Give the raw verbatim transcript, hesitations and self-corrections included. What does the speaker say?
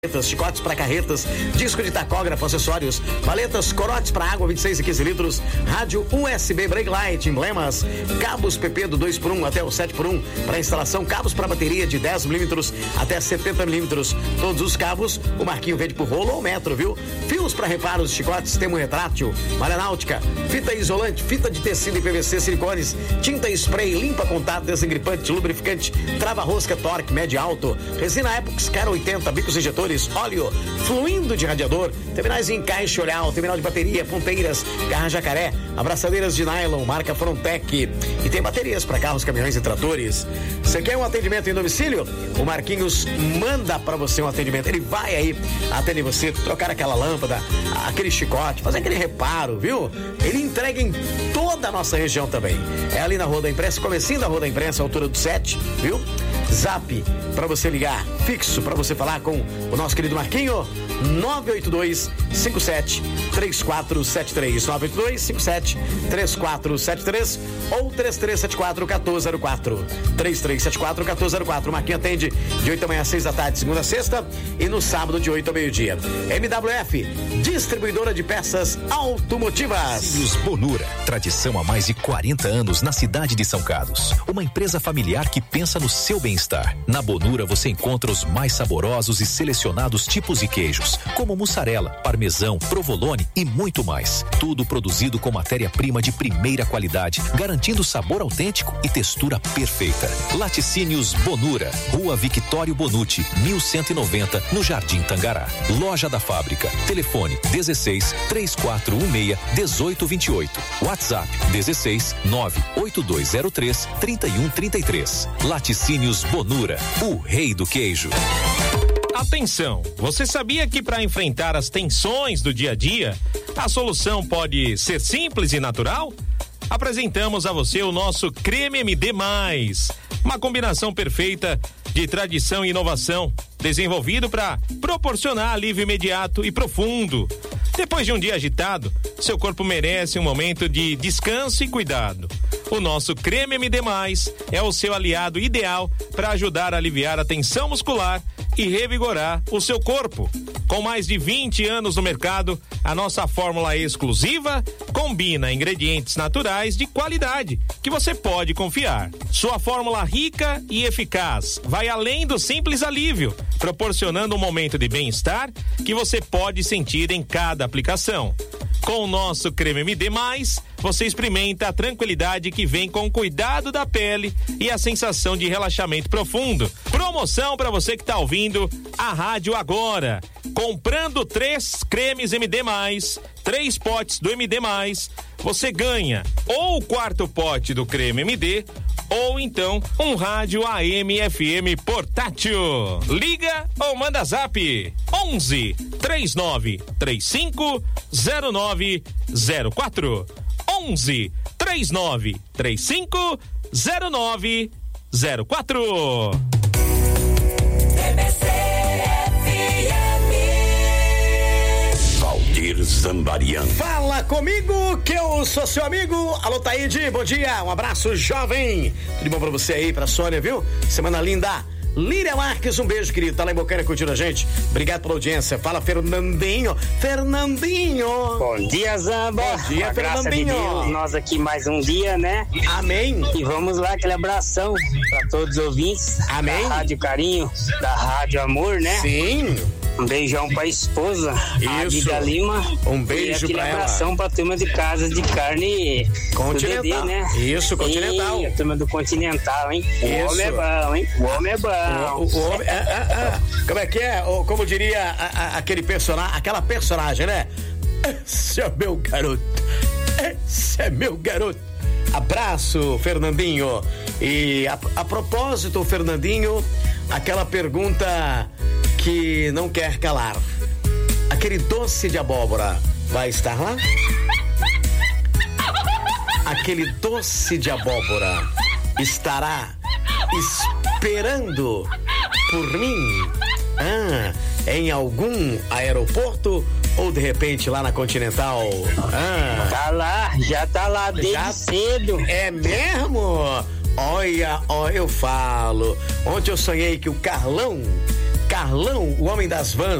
chicotes para carretas, disco de tacógrafo, acessórios, paletas, corotes para água vinte e seis e quinze litros, rádio U S B Brake Light, emblemas, cabos P P do dois por um até o sete por um para instalação, cabos para bateria de dez milímetros até setenta milímetros. Todos os cabos, o Marquinho vende por rolo ou metro, viu? Fios para reparos, chicotes, termo retrátil, malha náutica, fita isolante, fita de tecido e P V C, silicones, tinta spray, limpa contato, desengripante, lubrificante, trava-rosca, torque, médio e alto, resina Epox, cara oitenta, bicos injetores, óleo, fluindo de radiador, terminais em encaixe oral, terminal de bateria, ponteiras, garra jacaré, abraçadeiras de nylon, marca Frontec, e tem baterias para carros, caminhões e tratores. Você quer um atendimento em domicílio? O Marquinhos manda para você um atendimento, ele vai aí atender você, trocar aquela lâmpada, aquele chicote, fazer aquele reparo, viu? Ele entrega em toda a nossa região também. É ali na Rua da Imprensa, comecinho da Rua da Imprensa, altura do sete, viu? Zap para você ligar, fixo para você falar com o nosso querido Marquinho, nove oito dois, cinco sete, três quatro sete três, nove oito dois, cinco sete, três quatro sete três ou três três sete quatro, um quatro zero quatro, três três sete quatro, um quatro zero quatro. O Marquinho atende de oito da manhã às seis da tarde, segunda a sexta, e no sábado de oito ao meio-dia. M W F, distribuidora de peças automotivas. Cílios Bonura, tradição há mais de quarenta anos na cidade de São Carlos. Uma empresa familiar que pensa no seu bem-estar. Na Bonura você encontra os mais saborosos e selecionados tipos de queijos, como mussarela, parmesão, provolone e muito mais. Tudo produzido com matéria-prima de primeira qualidade, garantindo sabor autêntico e textura perfeita. Laticínios Bonura, Rua Victório Bonucci, mil cento e noventa, no Jardim Tangará. Loja da Fábrica. Telefone dezesseis, três quatro um seis, dezoito vinte e oito. WhatsApp dezesseis, nove oito dois zero três, trinta e um trinta e três. Laticínios Bonura, o rei do queijo. Atenção, você sabia que para enfrentar as tensões do dia a dia, a solução pode ser simples e natural? Apresentamos a você o nosso Creme M D mais, uma combinação perfeita de tradição e inovação, desenvolvido para proporcionar alívio imediato e profundo. Depois de um dia agitado, seu corpo merece um momento de descanso e cuidado. O nosso Creme M D mais, é o seu aliado ideal para ajudar a aliviar a tensão muscular e revigorar o seu corpo. Com mais de vinte anos no mercado, a nossa fórmula exclusiva combina ingredientes naturais de qualidade que você pode confiar. Sua fórmula rica e eficaz vai além do simples alívio, proporcionando um momento de bem-estar que você pode sentir em cada aplicação. Com o nosso Creme M D mais, você experimenta a tranquilidade que vem com o cuidado da pele e a sensação de relaxamento profundo. Promoção para você que está ouvindo a rádio agora. Comprando três cremes M D mais, três potes do M D mais, você ganha ou o quarto pote do creme M D ou então um rádio A M F M portátil. Liga ou manda zap onze, três nove três cinco, zero nove zero quatro. onze, três nove três cinco, zero nove zero quatro. Zambarian. Fala comigo que eu sou seu amigo. Alô, Taíde, bom dia, um abraço, jovem. Tudo bom pra você aí, pra Sônia, viu? Semana linda. Líria Marques, um beijo, querido. Tá lá em Bocaina curtindo a gente. Obrigado pela audiência. Fala, Fernandinho. Fernandinho. Bom dia, Zamba. Bom dia, a Fernandinho. Graça de Deus, nós aqui mais um dia, né? Amém. E vamos lá, aquele abração pra todos os ouvintes. Amém. Da Rádio Carinho, da Rádio Amor, né? Sim. Um beijão pra esposa, a Amiga Lima. Um beijo e pra ela. abração pra turma de casa de carne Continental. do Dedê, né? Isso, Continental. E a turma do Continental, hein? Isso. O homem é bom, hein? O homem é bom. O, o, o homem, ah, ah, ah. Como é que é? O, como diria a, a, aquele personagem, aquela personagem, né? Esse é meu garoto. Esse é meu garoto. Abraço, Fernandinho. E a, a propósito, Fernandinho, aquela pergunta que não quer calar. Aquele doce de abóbora vai estar lá? Aquele doce de abóbora estará esperando por mim? Ah, em algum aeroporto ou de repente lá na Continental? Ah, tá lá, já tá lá desde já cedo. É mesmo? Olha, ó, eu falo. Ontem eu sonhei que o Carlão Carlão, o homem das vans.